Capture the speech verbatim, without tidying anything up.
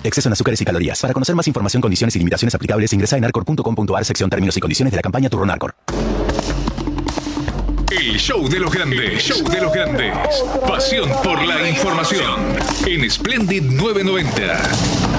Exceso en azúcares y calorías. Para conocer más información, condiciones y limitaciones aplicables, ingresa en arcor punto com punto a r sección términos y condiciones de la campaña Turrón Arcor. El show de los grandes. El show de los grandes. Pasión por la información. En Splendid novecientos noventa.